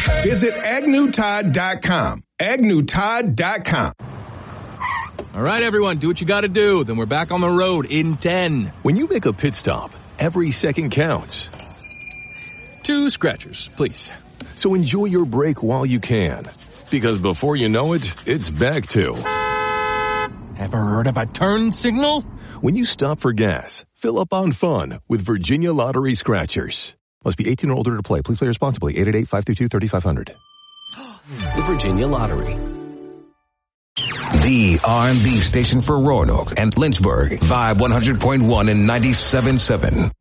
Visit AgnewTodd.com. AgnewTodd.com. All right, everyone, do what you got to do. Then we're back on the road in 10. When you make a pit stop, every second counts. 2 scratchers, please. So enjoy your break while you can. Because before you know it, it's back to... Ever heard of a turn signal? When you stop for gas, fill up on fun with Virginia Lottery Scratchers. Must be 18 or older to play. Please play responsibly. 888-532-3500. The Virginia Lottery. The R&B station for Roanoke and Lynchburg. Vibe 100.1 and 97.7.